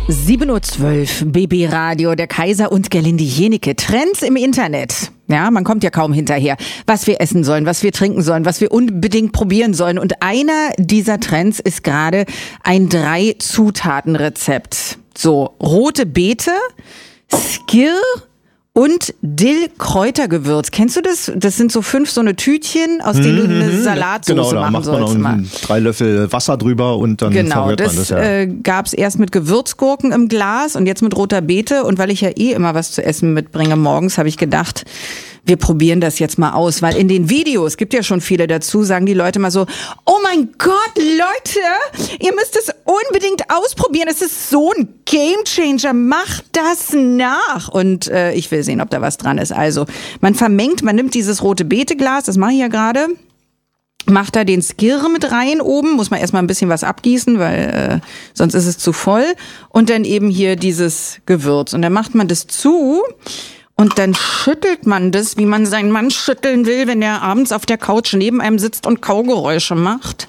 7:12 Uhr, BB Radio, der Kaiser und Gerlinde Jenike. Trends im Internet. Ja, man kommt ja kaum hinterher, was wir essen sollen, was wir trinken sollen, was wir unbedingt probieren sollen. Und einer dieser Trends ist gerade ein 3-Zutaten-Rezept. So, rote Beete, Skir und Dill-Kräutergewürz. Kennst du das? Das sind so 5 so eine Tütchen, aus denen du eine Salatsoße machen sollst. Genau, da macht man noch 3 Löffel Wasser drüber und dann verrührt man das. Ja. Gab's erst mit Gewürzgurken im Glas und jetzt mit roter Beete. Und weil ich ja immer was zu essen mitbringe morgens, habe ich gedacht, wir probieren das jetzt mal aus. Weil in den Videos, gibt ja schon viele dazu, sagen die Leute mal so, oh mein Gott, Leute, ihr müsst es unbedingt ausprobieren. Es ist so ein Gamechanger. Macht das nach. Und ich will sehen, ob da was dran ist. Also, man nimmt dieses rote Beeteglas, das mache ich ja gerade, macht da den Skir mit rein oben, muss man erstmal ein bisschen was abgießen, weil sonst ist es zu voll. Und dann eben hier dieses Gewürz. Und dann macht man das zu. Und dann schüttelt man das, wie man seinen Mann schütteln will, wenn der abends auf der Couch neben einem sitzt und Kaugeräusche macht.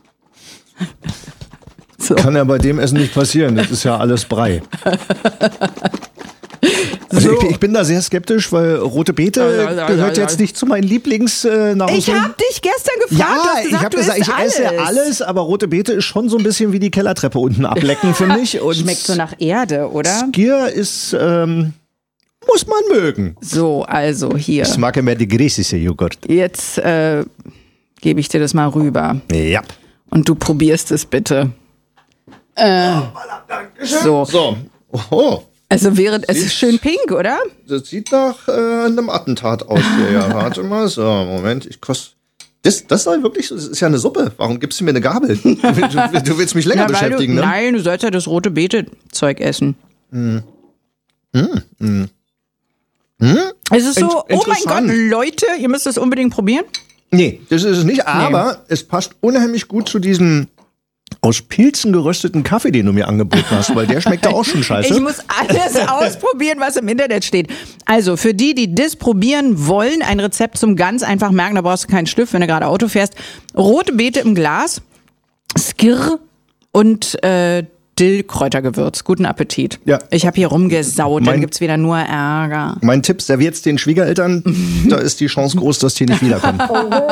So. Kann ja bei dem Essen nicht passieren, das ist ja alles Brei. Also ich bin da sehr skeptisch, weil rote Beete gehört jetzt nicht zu meinen Lieblingsnahrungsmitteln. Ich habe dich gestern gefragt, ich habe gesagt, ich esse alles, aber rote Beete ist schon so ein bisschen wie die Kellertreppe unten ablecken, finde ich. Und schmeckt so nach Erde, oder? Skir ist... muss man mögen. So, also hier. Ich mag immer die griechische Joghurt. Jetzt gebe ich dir das mal rüber. Ja. Und du probierst es bitte. So. Oh. Also es ist schön pink, oder? Das sieht nach einem Attentat aus hier. Ja, warte mal. So, Moment, ich koste. Das soll wirklich, das ist ja eine Suppe. Warum gibst du mir eine Gabel? Du willst mich länger beschäftigen, ne? Nein, du sollst ja das rote Beete-Zeug essen. Es ist so, oh mein Gott, Leute, ihr müsst das unbedingt probieren. Nee, das ist es nicht, aber es passt unheimlich gut zu diesem aus Pilzen gerösteten Kaffee, den du mir angeboten hast, weil der schmeckt da auch schon scheiße. Ich muss alles ausprobieren, was im Internet steht. Also, für die das probieren wollen, ein Rezept zum ganz einfach merken, da brauchst du keinen Stift, wenn du gerade Auto fährst. Rote Beete im Glas, Skir und Dill-Kräutergewürz. Guten Appetit. Ja. Ich habe hier rumgesaut, dann gibt's wieder nur Ärger. Mein Tipp, serviert's den Schwiegereltern, da ist die Chance groß, dass die nicht wiederkommen.